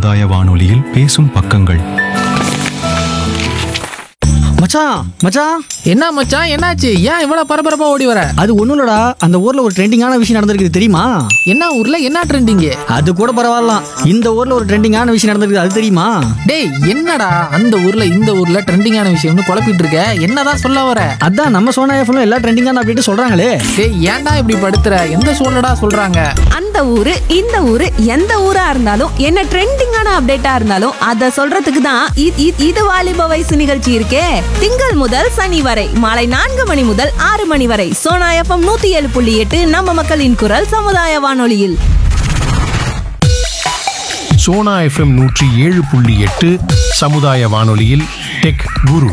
சமுதாய வானொலியில் பேசும் பக்கங்கள். மச்சான் மச்சான் என்ன மச்சான், என்னாச்சு? ஏன் இவ்வளவு பரபரப்பா ஓடி வர? அது ஒண்ணும் இல்லடா, அந்த ஊர்ல ஒரு ட்ரெண்டிங்கான விஷயம் நடந்திருக்கு தெரியுமா? என்ன ஊர்ல என்ன ட்ரெண்டிங்? அது கூட பரவாயில்ல, இந்த ஊர்ல ஒரு ட்ரெண்டிங்கான விஷயம் நடந்திருக்கு, அது தெரியுமா? டேய், என்னடா அந்த ஊர்ல இந்த ஊர்ல ட்ரெண்டிங்கான விஷயம்னு குழப்பிட்டு இருக்க? என்னதான் சொல்ல வர? அதான் நம்ம சோனா எஃப்எம்ல எல்லா ட்ரெண்டிங்கான அப்டேட் சொல்றாங்களே. டேய், ஏன்டா இப்படி படுத்துற? எந்த சூழ்நிலடா சொல்றாங்க? அந்த ஊரு இந்த ஊரு எந்த ஊரா இருந்தாலும் என்ன ட்ரெண்டிங்கான அப்டேட்டா இருந்தாலும் அத சொல்றதுக்கு தான் இது வாலிப வயசு நிகழ்ச்சி இருக்கே. திங்கள் முதல் சனி வரை மாலை 4 மணி முதல் 6 மணி வரை சோனா எஃப்எம் 107.8 நம்ம மக்களின் குரல் சமுதாய வானொலியில். சோனா எஃப்எம் 107.8 சமுதாய வானொலியில் டெக் குரு.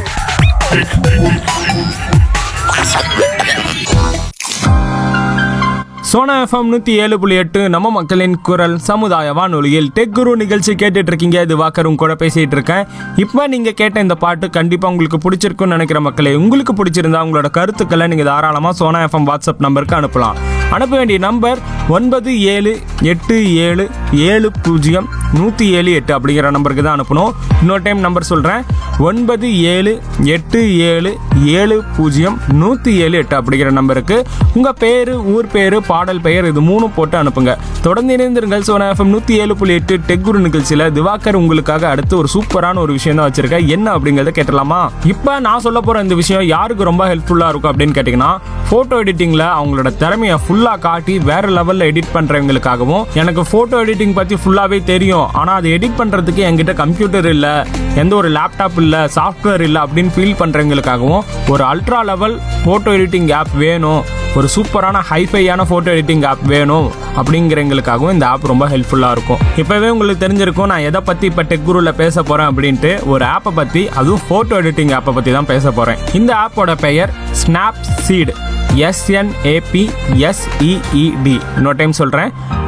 சோனா எஃப்எம் 107.8 நம்ம மக்களின் குரல் சமுதாய வானொலியில் டெக் குரு நிகழ்ச்சி கேட்டுட்டு இருக்கீங்க. இது வாக்கரும் கூட பேசிட்டு இருக்கேன். இப்போ நீங்க கேட்ட இந்த பாட்டு கண்டிப்பா உங்களுக்கு பிடிச்சிருக்குன்னு நினைக்கிற மக்களே, உங்களுக்கு பிடிச்சிருந்தா உங்களோட கருத்துக்களை நீங்க தாராளமா சோனா எஃப்எம் வாட்ஸ்அப் நம்பருக்கு அனுப்பலாம். அனுப்ப வேண்டிய நம்பர் 9787070178 அப்படிங்கிற நம்பருக்கு தான் அனுப்பணும். இன்னொரு டைம் நம்பர் சொல்கிறேன், 9787070178 அப்படிங்கிற நம்பருக்கு உங்கள் பேர், ஊர் பேர், பாடல் பெயர் இது 3 போட்டு அனுப்புங்க. தொடர்ந்து இணைந்திருங்கள் சோனா எஃப்எம் 107.8 டெக் குரு நிகழ்ச்சியில். திவாகர் உங்களுக்காக அடுத்து ஒரு சூப்பரான ஒரு விஷயம் தான் வச்சிருக்கேன். என்ன அப்படிங்கிறத கேட்டலாமா? இப்போ நான் சொல்ல போகிற இந்த விஷயம் யாருக்கு ரொம்ப ஹெல்ப்ஃபுல்லாக இருக்கும் அப்படின்னு கேட்டிங்கன்னா, ஃபோட்டோ எடிட்டிங்கில் அவங்களோட திறமையை ஃபுல்லாக காட்டி வேற லெவலில் எடிட் பண்ணுறவங்களுக்காகவும், எனக்கு ஃபோட்டோ எடிட்டிங் பற்றி ஃபுல்லாகவே தெரியும் ஆனால் அதை எடிட் பண்ணுறதுக்கு என்கிட்ட கம்ப்யூட்டர் இல்லை, எந்த ஒரு லேப்டாப் இல்லை, சாஃப்ட்வேர் இல்லை அப்படின்னு ஃபீல் பண்ணுறவங்களுக்காகவும் ஒரு ultra level photo editing app வேணும், ஒரு சூப்பரான ஹைஃபையான ஃபோட்டோ எடிட்டிங் ஆப் வேணும் அப்படிங்கிறவங்களுக்காகவும் இந்த ஆப் ரொம்ப ஹெல்ப்ஃபுல்லாக இருக்கும். இப்போவே உங்களுக்கு தெரிஞ்சிருக்கும் நான் எதை பற்றி இப்போ டெக் குருவில் பேச போகிறேன் அப்படின்ட்டு. ஒரு ஆப்பை பற்றி, அதுவும் ஃபோட்டோ எடிட்டிங் ஆப்பை பற்றி தான் பேச போகிறேன். இந்த ஆப்போட பெயர் ஸ்னாப்சீட். SNAPSEED. இன்னொரு டைம் சொல்கிறேன்,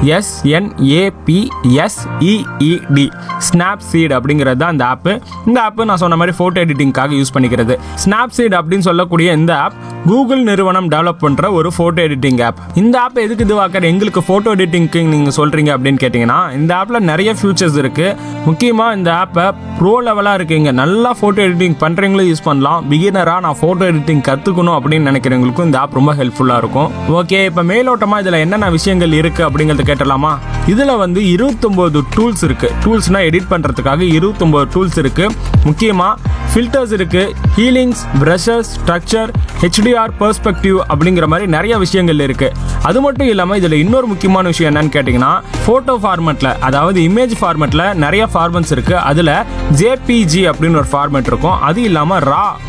SNAPSEED. ஸ்னாப்சீட் அப்படிங்கிறது தான் இந்த ஆப்பு. இந்த ஆப்பு நான் சொன்ன மாதிரி ஃபோட்டோ எடிட்டிங்காக யூஸ் பண்ணிக்கிறது. ஸ்னாப்சீட் அப்படின்னு சொல்லக்கூடிய இந்த ஆப் கூகுள் நிறுவனம் டெவலப் பண்ணுற ஒரு ஃபோட்டோ எடிட்டிங் ஆப். இந்த ஆப் எதுக்கு இதுவாக்கர் எங்களுக்கு ஃபோட்டோ எடிட்டிங்க்கு நீங்கள் சொல்கிறீங்க அப்படின்னு கேட்டிங்கன்னா, இந்த ஆப்பில் நிறைய ஃபியூச்சர்ஸ் இருக்குது. முக்கியமாக இந்த ஆப்பை ப்ரோ லெவலாக இருக்குங்க, நல்லா ஃபோட்டோ எடிட்டிங் பண்ணுறவங்களும் யூஸ் பண்ணலாம். பிகினராக நான் ஃபோட்டோ எடிட்டிங் கற்றுக்கணும் அப்படின்னு நினைக்கிறவங்களுக்கும் இந்த ஆப் ரொம்ப ஹெல்ப்ஃபுல்லாக இருக்கும். ஓகே, இப்போ மேலோட்டமாக இதில் என்னென்ன விஷயங்கள் இருக்குது அப்படிங்கிறத கேட்டலாமா? இதில் 29 டூல்ஸ் இருக்குது. டூல்ஸ்னால் எடிட் பண்ணுறதுக்காக 29 டூல்ஸ் இருக்குது. முக்கியமாக ஃபில்டர்ஸ் இருக்குது, healings, brushes, structure, HDR, perspective அப்படிங்கிற மாதிரி நிறைய விஷயங்கள் இருக்குது. அது மட்டும் இல்லாமல் இதில் இன்னொரு முக்கியமான விஷயம் என்னன்னு கேட்டிங்கன்னா, ஃபோட்டோ ஃபார்மெட்டில், அதாவது இமேஜ் ஃபார்மெட்டில் நிறைய ஃபார்மெட்ஸ் இருக்குது. அதில் JPG அப்படின்னு ஒரு ஃபார்மெட் இருக்கும். அது இல்லாமல்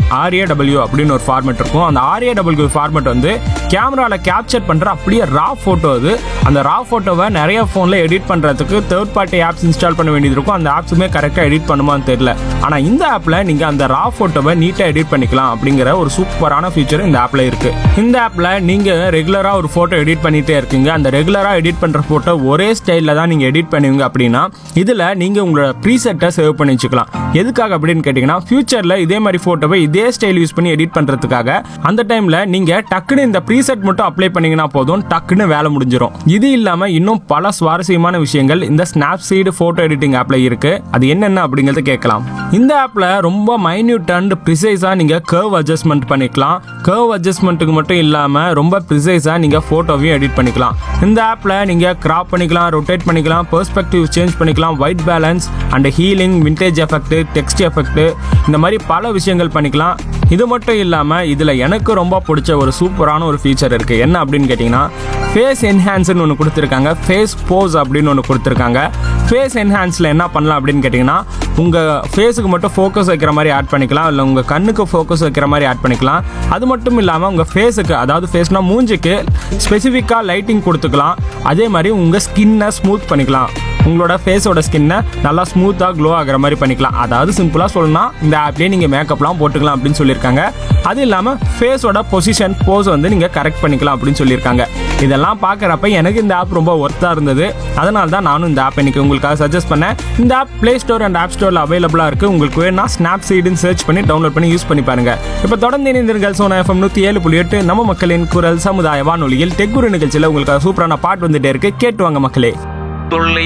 RAW அப்படின்னு ஒரு ஃபார்மெட் இருக்கும். அந்த RAW ஃபார்மெட் வந்து கேமராவில் கேப்சர் பண்ணுற அப்படியே ரா ஃபோட்டோ. அது அந்த ரா ஃபோட்டோவை நிறைய ஃபோனில் எடிட் பண்ணுறதுக்கு தேர்ட் பார்ட்டி ஆப்ஸ் இன்ஸ்டால் பண்ண வேண்டியது இருக்கும். அந்த ஆப்ஸுமே கரெக்டாக எடிட் பண்ணுமான்னு தெரியல. ஆனால் இந்த ஆப்பில் நீங்கள் அந்த ரா ஃபோட்டோவை நீட்டாக எடிட் பண்ணிக்கலாம் அப்படிங்கிற ஒரு சூப்பரான ஃபீச்சர் இந்த ஆப்பில் இருக்குது. இந்த ஆப்பில் நீங்கள் ரெகுலராக ஒரு ஃபோட்டோ எடிட் பண்ணிகிட்டே இருக்கீங்க. அந்த ரெகுலராக எடிட் பண்ணுற ஃபோட்டோ ஒரே ஸ்டைலில் தான் நீங்கள் எடிட் பண்ணுவீங்க அப்படின்னா, இதில் நீங்கள் உங்களோட ப்ரீசெட்டை சேவ் பண்ணி வச்சுக்கலாம். எதுக்காக அப்படின்னு கேட்டிங்கன்னா, ஃபியூச்சரில் இதே மாதிரி ஃபோட்டோவை இதே ஸ்டைல் யூஸ் பண்ணி எடிட் பண்ணுறதுக்காக அந்த டைமில் நீங்கள் டக்குன்னு இந்த ப்ரீசெட் மட்டும் அப்ளை பண்ணிங்கன்னா போதும், டக்குன்னு வேலை முடிஞ்சிடும். இது இல்லாமல் இன்னும் பல சுவாரஸ்யமான விஷயங்கள் இந்த ஸ்னாப்சீட் ஃபோட்டோ எடிட்டிங் ஆப்பில் இருக்குது. அது என்னென்ன அப்படிங்கிறத கேட்கலாம். இந்த ஆப்பில் ரொம்ப மைன்யூட் அண்ட் ப்ரிசைஸாக நீங்கள் கர்வ் அட்ஜஸ்ட்மெண்ட் பண்ணிக்கலாம். கர்வ் அட்ஜஸ்ட்மெண்ட்டுக்கு மட்டும் இல்லாமல் ரொம்ப ப்ரிசைஸாக நீங்கள் ஃபோட்டோவையும் எடிட் பண்ணிக்கலாம். இந்த ஆப்பில் நீங்கள் கிராப் பண்ணிக்கலாம், ரொட்டேட் பண்ணிக்கலாம், பெர்ஸ்பெக்டிவ் சேஞ்ச் பண்ணிக்கலாம், white balance and healing, vintage effect, text effect, இந்த மாதிரி பல விஷயங்கள் பண்ணிக்கலாம். இது மட்டும் இல்லாமல் இதில் எனக்கு ரொம்ப பிடிச்ச ஒரு சூப்பரான ஒரு ஃபீச்சர் இருக்குது. என்ன அப்படின்னு கேட்டிங்கன்னா, ஃபேஸ் என்ஹான்ஸ்னு ஒன்று கொடுத்துருக்காங்க, ஃபேஸ் போஸ் அப்படின்னு ஒன்று கொடுத்துருக்காங்க. ஃபேஸ் என்ஹான்ஸில் என்ன பண்ணலாம் அப்படின்னு கேட்டிங்கன்னா, உங்கள் ஃபேஸுக்கு மட்டும் ஃபோக்கஸ் வைக்கிற மாதிரி ஆட் பண்ணிக்கலாம், இல்லை உங்கள் கண்ணுக்கு ஃபோக்கஸ் வைக்கிற மாதிரி ஆட் பண்ணிக்கலாம். அது மட்டும் இல்லாமல் உங்கள் ஃபேஸுக்கு, அதாவது ஃபேஸ்னால் மூஞ்சிக்கு ஸ்பெசிஃபிக்காக லைட்டிங் கொடுத்துக்கலாம். அதே மாதிரி உங்கள் ஸ்கின்னை ஸ்மூத் பண்ணிக்கலாம். உங்களோட ஃபேஸோட ஸ்கின்னை நல்லா ஸ்மூத்தாக க்ளோ ஆகிற மாதிரி பண்ணிக்கலாம். அதாவது சிம்பிளாக சொல்லணும்னா இந்த ஆப்லேயே நீங்கள் மேக்கப்லாம் போட்டுக்கலாம் அப்படின்னு சொல்லியிருக்காங்க. அது இல்லாமல் ஃபேஸோட பொசிஷன், போஸ் வந்து நீங்கள் கரெக்ட் பண்ணிக்கலாம் அப்படின்னு சொல்லியிருக்காங்க. இதெல்லாம் பார்க்குறப்ப எனக்கு இந்த ஆப் ரொம்ப ஒர்த்தாக இருந்தது. அதனால தான் நானும் இந்த ஆப் இன்னைக்கு உங்களுக்காக சஜஸ்ட் பண்ணேன். இந்த app play store and half ஸ்டோரில் அவைலபிளாக இருக்குது. உங்களுக்கு வேணா ஸ்னாப்சீட்னு சர்ச் பண்ணி டவுன்லோட் பண்ணி யூஸ் பண்ணி பாருங்க. இப்போ தொடர்ந்து இணைந்திருங்கள் சோனா எஃப்எம் 107.8 நம்ம மக்களின் குரல் சமுதாய வானொலியில் டெக் குரு நிகழ்ச்சியில் உங்களுக்காக சூப்பரான பாட்டு வந்துட்டே இருக்கு. கேட்டு வாங்க மக்களே.